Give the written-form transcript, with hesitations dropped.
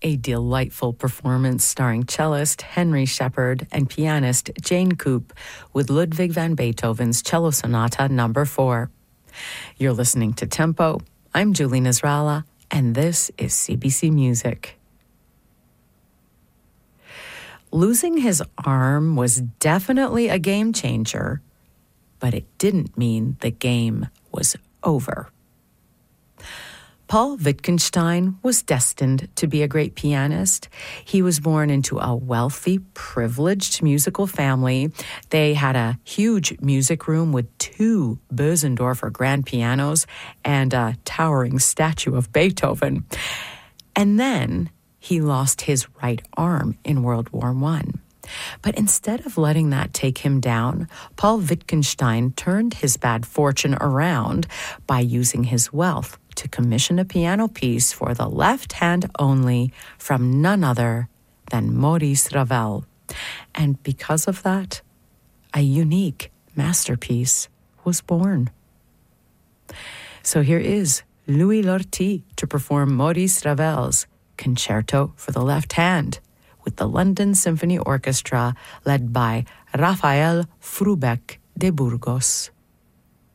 a delightful performance starring cellist Henry Shepard and pianist Jane Coop with Ludwig van Beethoven's Cello Sonata No. 4. You're listening to Tempo. I'm Julie Nasrallah, and this is CBC Music. Losing his arm was definitely a game changer, but it didn't mean the game was over. Paul Wittgenstein was destined to be a great pianist. He was born into a wealthy, privileged musical family. They had a huge music room with 2 Bösendorfer grand pianos and a towering statue of Beethoven. And then he lost his right arm in World War I. But instead of letting that take him down, Paul Wittgenstein turned his bad fortune around by using his wealth to commission a piano piece for the left hand only from none other than Maurice Ravel. And because of that, a unique masterpiece was born. So here is Louis Lortie to perform Maurice Ravel's Concerto for the Left Hand with the London Symphony Orchestra led by Rafael Frubeck de Burgos.